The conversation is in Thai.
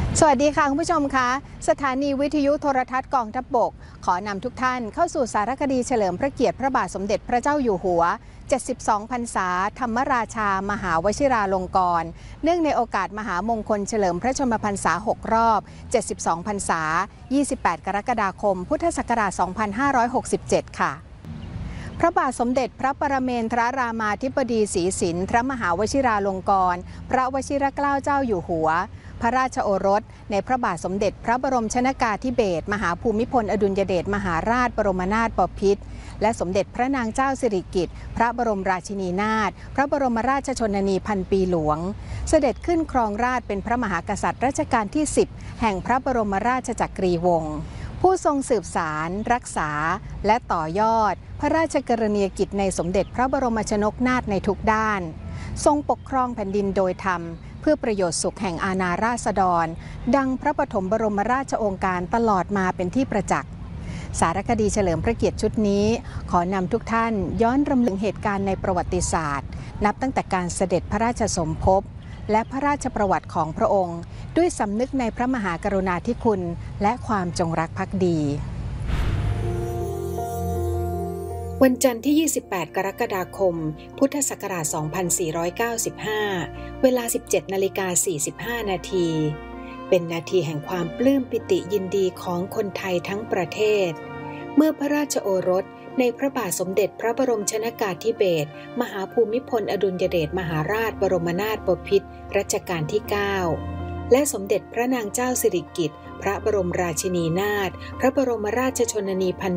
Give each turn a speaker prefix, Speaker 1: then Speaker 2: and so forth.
Speaker 1: สวัสดีค่ะคุณผู้ชมคะสถานีวิทยุโทรทัศน์กองทัพบกขอนำทุกท่านเข้าสู่สารคดีเฉลิมพระเกียรติพระบาทสมเด็จพระเจ้าอยู่หัว72 พรรษาธรรมราชามหาวชิราลงกรณ์เนื่องในโอกาสมหามงคลเฉลิมพระชนมพรรษา6 รอบ72 พรรษา28 กรกฎาคมพุทธศักราช 2567 ค่ะพระบาทสมเด็จพระปรเมนทรรามาธิบดีศรีสินทรมหาวชิราลงกรณ์พระวชิรเกล้าเจ้าอยู่หัวพระราชโอรสในพระบาทสมเด็จพระบรมชนกาธิเบศรมหาภูมิพลอดุลยเดชมหาราชบรมนาถบพิตรและสมเด็จพระนางเจ้าสิริกิติ์พระบรมราชินีนาถพระบรมราชชนนีพันปีหลวงเสด็จขึ้นครองราชย์เป็นพระมหากษัตริย์รัชกาลที่ 10 แห่งพระบรมราชจักรีวงศ์ผู้ทรงสืบสารรักษาและต่อยอดพระราชกรณียกิจในสมเด็จพระบรมชนกนาถในทุกด้านทรงปกครองแผ่นดินโดยธรรมเพื่อประโยชน์สุขแห่งอาณาราษฎรดังพระปฐมบรมราชโองการตลอดมาเป็นที่ประจักษ์สารคดีเฉลิมพระเกียรติชุดนี้ขอนำทุกท่านย้อนรำลึกเหตุการณ์ในประวัติศาสตร์นับตั้งแต่การเสด็จพระราชสมภพและพระราชประวัติของพระองค์ด้วยสำนึกในพระมหากรุณาธิคุณและความจงรักภักดีวันจันทร์ที่ 28 กรกฎาคม พุทธศักราช 2495 เวลา 17:45 นาที เป็นนาทีแห่งความปลื้มปิติยินดีของคนไทยทั้งประเทศ เมื่อพระราชโอรสในพระบาทสมเด็จพระบรมชนกาธิเบศรมหาภูมิพลอดุลยเดชมหาราชบรมนาถบพิตรรัชกาลที่ 9 และสมเด็จพระนางเจ้าสิริกิติ์พระบรมราชินีนาถพระบรมราชชนนีพัน